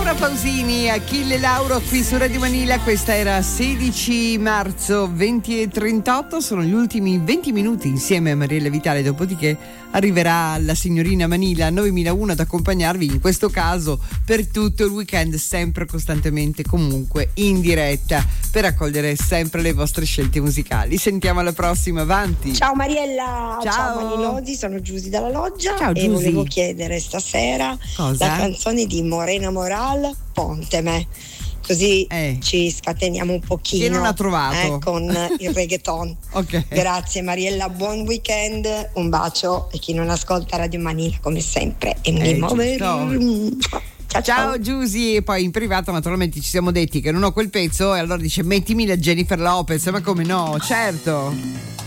Laura Pausini, Achille Lauro qui su Radio Manila. Questa era 16 marzo 20:38. Sono gli ultimi 20 minuti insieme a Mariella Vitale, dopodiché arriverà la signorina Manila 9001 ad accompagnarvi, in questo caso per tutto il weekend, sempre costantemente comunque in diretta, per accogliere sempre le vostre scelte musicali. Sentiamo alla prossima, avanti. Ciao Mariella, ciao Manilosi, sono Giusy dalla Loggia. Ciao, e Giusy. volevo chiedere stasera cosa? La canzone di Morena Moral, Ponteme, così ci scateniamo un pochino. Che non ha trovato con il reggaeton. Ok. Grazie Mariella, buon weekend, un bacio, e chi non ascolta Radio Manila come sempre e mi muove. Ciao Giusy. E poi in privato naturalmente ci siamo detti che non ho quel pezzo, e allora dice mettimi la Jennifer Lopez, ma come no, certo.